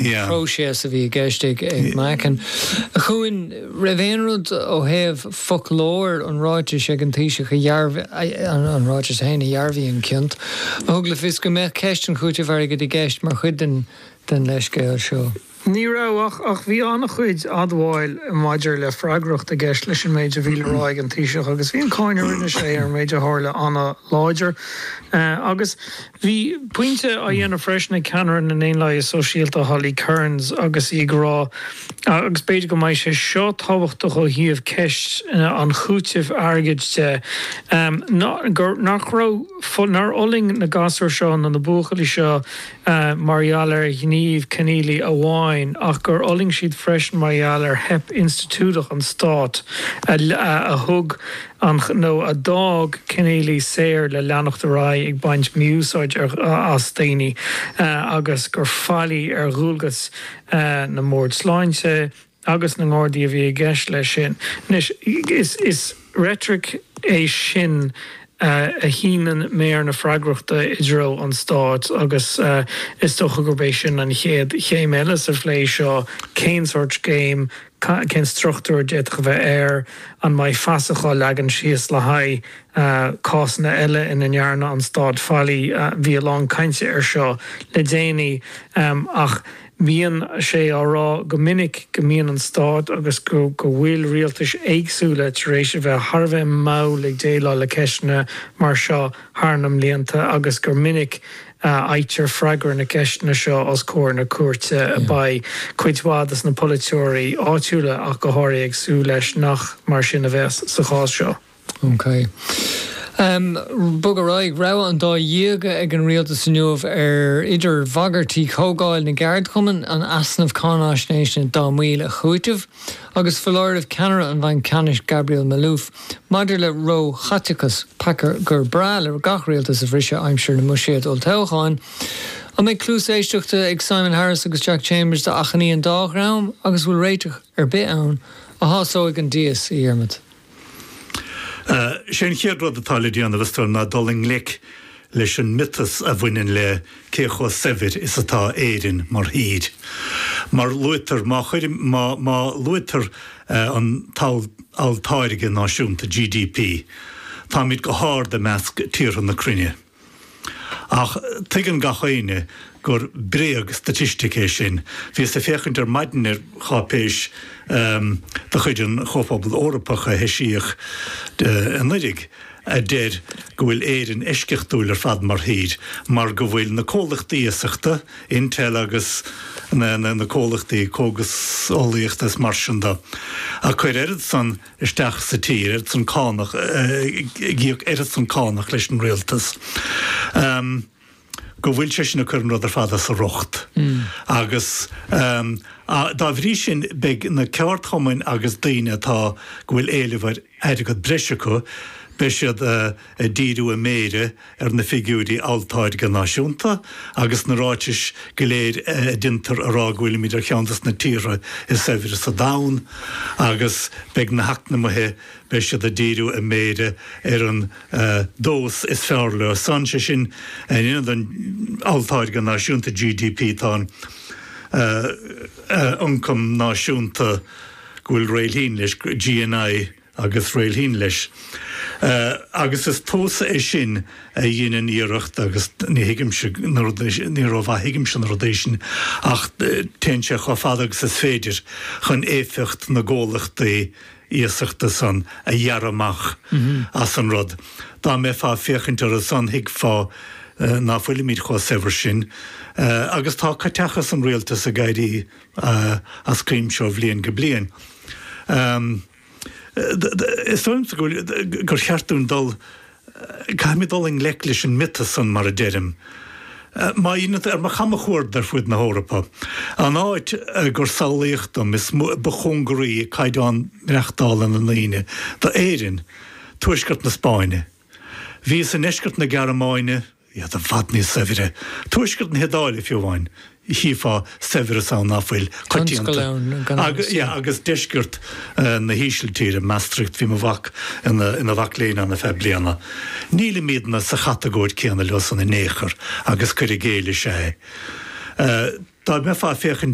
próséas a bhí geistig ag Machan. A chuin raibhéanrúd ó héamh folklór an ráite sé an tíise go an ráite héna dhearbhí an ciont. A thug le fis go mé ceist an chuide bhar go dtí geist mar chud den leiscéil seo. Ní rah ach bhí anna chuid admháil maidir le freigracht a gceist leis an méid a bhíle ráig an tíiseach, agus bhí an cáine rinne sé ar méid a tharla anna láidir. Agus bhí puinte a dhéanana freisna ceannair na éonlaí sosiálta Holly Kearns agus í grá agus beidir go mbeidh sé seo tábhachtach ó thaobh ceist an chúteamh airgid de. Nar oling na gasar seo an na buchailí seo Marialar Gníomh Keneally amháin ach gur oling siad freisin Marialar Hep Instituteach an Stát a thug a dag Keneally séir le leannacht a rá ag baint miúsáid as daoine agus gur fallí ar dhúlgas na mór sláinte agus na ngordaí a bhí gceist lei sin. Is rhetoric é sin a hínan méar na freigrachta Israel an Stát agus is tócha gur bééis sin an chéim eile sa phlé seo cén sort géim cén struchtúr déitcha bheith an mai fasacha legan síos le haid cásna eile ina nearna an Stát fallí bhí long cainte ar seo le déanaí ach bhíon sé árá go minic go mbíonn an Stát agus go bhfuil rialtas éagsúla tar éis bheith tharbheith mó le déile le ceisna mar seo tharnam líonta agus gur minic aitir freigar na ceisna seo os cóir na cuairte ba cuidhádas na politeoirí áitiúla ach go háirí agsú leis nach mar sin a bheith sa chás seo. Okay. Bugaráig rá an dá dhéige ag an rialtas nuamh ar idir bhagartí chógáil na gard chuman an asnamh cánáisnéis na dá míl a chuitimh agus foláirmh ceanara an bhain canis Gabriel Malouf maidir le ró chaticus pacar gur bráil ar gach rialtas a bhrise aimseir na muisiad ol teáin. An méid clús éisteachta ag Simon Harris agus Jack Chambers de achaní an dáhrám agus bhfuil réiteach ar bit ann a hásóig an díos i dhéarmad. Sin chéadrod atá le díanana bhstar na doling lic leis an mitas a bhaineann le cécho sefir is atá éireann mar híd. Mar luitar má luitar an altáirige náisiúnta GDP, tá míid go háir de measc tíortha na cruinne. Ach tuigeann gachéine gur bréag statisticé sin, bhí sa féchant ar maidin chápéis de chuideann chópabal Eorpacha heisíoch an nuidig a déir go bhfuil éireann isceachtúil ar fad mar híd, mar go bhfuil na cólachtaí éasachta intel agus na cólachtaí cógus ólaíochtas mar sinnda. A chuir éad san isteach sa tír, éad san cánach, gíoch éad san cánach leis an rialtas. Go bhfuil sé sin na chun rud ar fada sa rocht. Agus dá bhrí sin beag na ceartchamáin agus daoine atá go bhfuil éilehar airgad breisiacha be siad díú a méire ar na figiúí altáirge náisiúnta agus na ráitis go léir dintar ará bhfuil míidir cheantas na tíre is sefir sa dán agus beag na hacnamthe be siad a díú a méire ar an dós is fearla san sé sin inad an altáirge náisiúnta GDP tá uncom náisiúnta bhfuil réilhín leis GNI agus réilhín leis. Agus is tósa é sin a dhéanaan íireacht agus ní rómh hiigimse na rodéisisin ach téintse chu fadagus is féidir chun éifecht na ggólachtaí íasachta san a dhearamach as an rud. Dá mé fá féchantar a san hiig fá ná bhfuil míad chu sefir sin agus tá caiteachas an rialtas a gaiirí as críimseo bblion go bliain. Is gur cheartún dul caiimi doling lec leis an mitas san mar a deirim. Má inad ar mar chama chuir dar fuid na Eorpa. An áit gur saolaíochtm is bechongarí caiidán reachtálan na líine. Tá éireann tuaisceart na Spáine. Bhí san eisceart na Garamáine, tá fadní sefire. Tuaisceart na Hedáile fiúháin. Hífá sefir san náfuil agus deisgurt na hísiltíre Maastricht fi bhach ina bhach léana na febliana. Níle míadna sa chatagóid céanna leos an na néchar agus chuir géile sé. Tá me fá féchan